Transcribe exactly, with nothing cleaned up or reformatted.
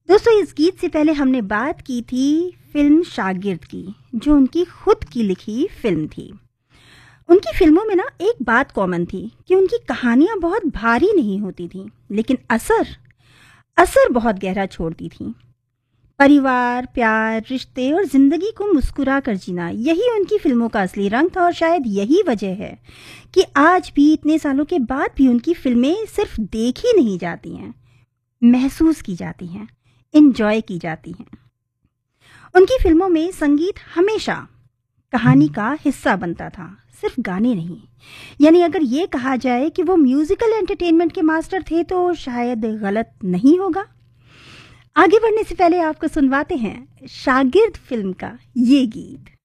दोस्तों, इस गीत से पहले हमने बात की थी फिल्म शागिर्द की, जो उनकी खुद की लिखी फिल्म थी। उनकी फिल्मों में ना एक बात कॉमन थी कि उनकी कहानियां बहुत भारी नहीं होती थीं, लेकिन असर असर बहुत गहरा छोड़ती थीं। परिवार, प्यार, रिश्ते और जिंदगी को मुस्कुरा कर जीना, यही उनकी फिल्मों का असली रंग था। और शायद यही वजह है कि आज भी इतने सालों के बाद भी उनकी फिल्में सिर्फ देखी नहीं जाती हैं, महसूस की जाती हैं, एंजॉय की जाती हैं। उनकी फिल्मों में संगीत हमेशा कहानी का हिस्सा बनता था, सिर्फ गाने नहीं। यानी अगर ये कहा जाए कि वो म्यूजिकल एंटरटेनमेंट के मास्टर थे तो शायद गलत नहीं होगा। आगे बढ़ने से पहले आपको सुनवाते हैं शागिर्द फिल्म का ये गीत।